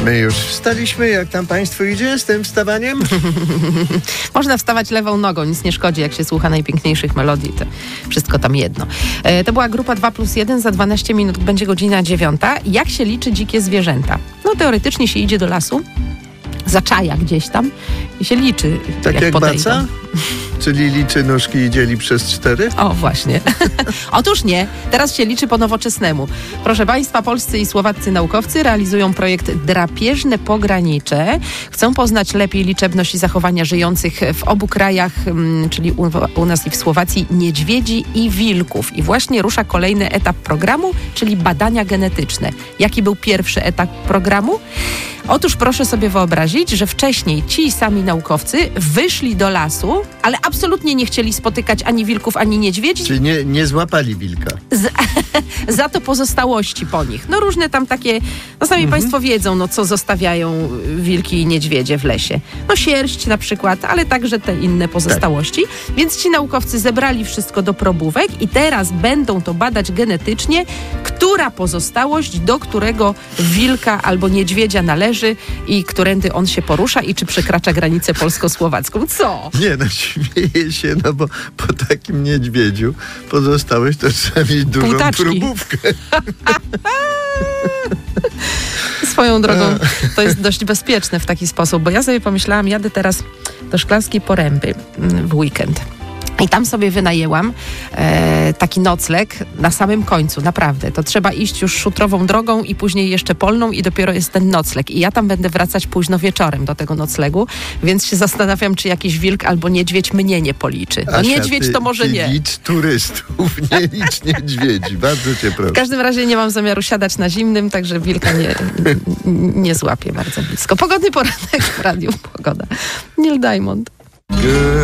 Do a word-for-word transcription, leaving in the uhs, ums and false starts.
My już wstaliśmy, jak tam państwu idzie z tym wstawaniem? Można wstawać lewą nogą, nic nie szkodzi, jak się słucha najpiękniejszych melodii, to wszystko tam jedno. E, to była grupa dwa plus jeden, za dwanaście minut będzie godzina dziewiąta. Jak się liczy dzikie zwierzęta? No teoretycznie się idzie do lasu, zaczaja gdzieś tam i się liczy. Tak jak, jak podejdą. Baca? Czyli liczy nóżki i dzieli przez cztery? O, właśnie. Otóż nie. Teraz się liczy po nowoczesnemu. Proszę Państwa, polscy i słowaccy naukowcy realizują projekt Drapieżne Pogranicze. Chcą poznać lepiej liczebność i zachowania żyjących w obu krajach, czyli u, u nas i w Słowacji, niedźwiedzi i wilków. I właśnie rusza kolejny etap programu, czyli badania genetyczne. Jaki był pierwszy etap programu? Otóż proszę sobie wyobrazić, że wcześniej ci sami naukowcy wyszli do lasu, ale absolutnie nie chcieli spotykać ani wilków, ani niedźwiedzi. Czyli nie, nie złapali wilka. Z, za to pozostałości po nich. No różne tam takie, no sami mhm. Państwo wiedzą, no co zostawiają wilki i niedźwiedzie w lesie. No sierść na przykład, ale także te inne pozostałości. Tak. Więc ci naukowcy zebrali wszystko do probówek i teraz będą to badać genetycznie, która pozostałość do którego wilka albo niedźwiedzia należy i którędy on się porusza i czy przekracza granicę polsko-słowacką. Co? Nie, no śmieję się, no bo po takim niedźwiedziu pozostałość to trzeba mieć dużą Półtaczki. próbówkę. Swoją drogą to jest dość bezpieczne w taki sposób, bo ja sobie pomyślałam, jadę teraz do Szklarskiej Poręby w weekend. I tam sobie wynajęłam e, taki nocleg na samym końcu, naprawdę. To trzeba iść już szutrową drogą i później jeszcze polną i dopiero jest ten nocleg. I ja tam będę wracać późno wieczorem do tego noclegu, więc się zastanawiam, czy jakiś wilk albo niedźwiedź mnie nie policzy. No Asia, niedźwiedź ty, to może ty nie. licz turystów, nie licz niedźwiedzi. Bardzo cię proszę. W każdym razie nie mam zamiaru siadać na zimnym, także wilka nie, nie złapię bardzo blisko. Pogodny poranek w radiu Pogoda. Neil Diamond.